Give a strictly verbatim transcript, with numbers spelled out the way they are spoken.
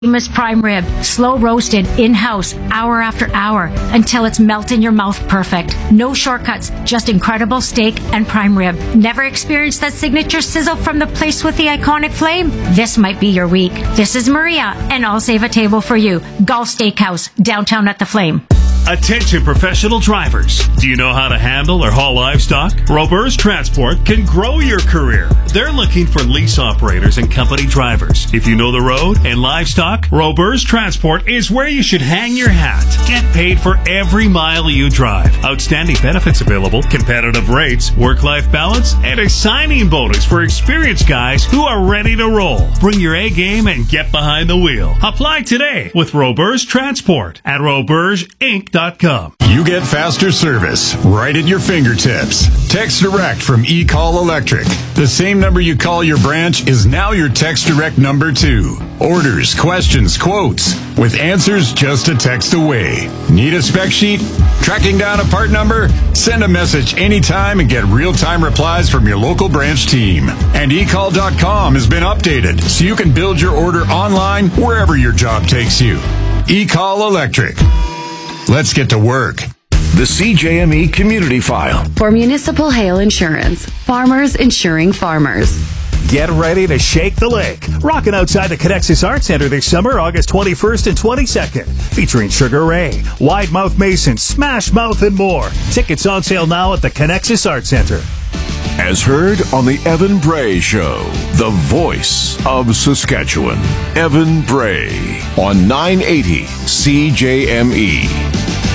famous prime rib, slow roasted, in-house, hour after hour, until it's melt in your mouth perfect. No shortcuts, just incredible steak and prime rib. Never experienced that signature sizzle from the place with the iconic flame? This might be your week. This is Maria, and I'll save a table for you. Golf Steakhouse, downtown at the Flame. Attention professional drivers. Do you know how to handle or haul livestock? Roberts Transport can grow your career. They're looking for lease operators and company drivers. If you know the road and livestock, Roberts Transport is where you should hang your hat. Get paid for every mile you drive. Outstanding benefits available, competitive rates, work-life balance, and a signing bonus for experienced guys who are ready to roll. Bring your A game and get behind the wheel. Apply today with Roberts Transport at roberts inc dot com. You get faster service right at your fingertips. Text Direct from eCall Electric. The same number you call your branch is now your Text Direct number too. Orders, questions, quotes, with answers just a text away. Need a spec sheet? Tracking down a part number? Send a message anytime and get real-time replies from your local branch team. And e call dot com has been updated so you can build your order online wherever your job takes you. eCall Electric. Let's get to work. The C J M E Community File. For municipal hail insurance, farmers insuring farmers. Get ready to shake the lake. Rocking outside the Connexus Arts Center this summer, August twenty-first and twenty-second. Featuring Sugar Ray, Wide Mouth Mason, Smash Mouth, and more. Tickets on sale now at the Connexus Arts Center. As heard on the Evan Bray Show, the voice of Saskatchewan. Evan Bray on nine eighty C J M E.